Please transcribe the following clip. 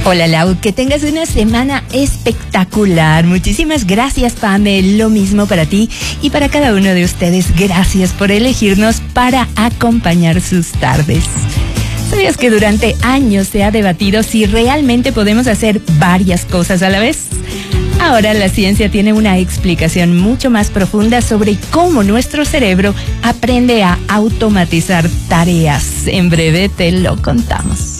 Hola Lau, que tengas una semana espectacular. Muchísimas gracias, Pame. Lo mismo para ti y para cada uno de ustedes. Gracias por elegirnos para acompañar sus tardes. ¿Sabías que durante años se ha debatido si realmente podemos hacer varias cosas a la vez? Ahora la ciencia tiene una explicación mucho más profunda sobre cómo nuestro cerebro aprende a automatizar tareas. En breve te lo contamos.